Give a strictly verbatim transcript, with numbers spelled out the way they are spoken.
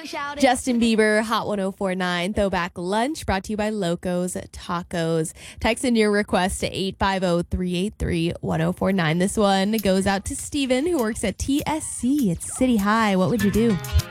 Justin Bieber, Hot one oh four point nine, Throwback Lunch, brought to you by Locos Tacos. Text in your request to eight five zero, three eight three, one oh four nine. This one goes out to Steven, who works at T S C. It's City High. What would you do?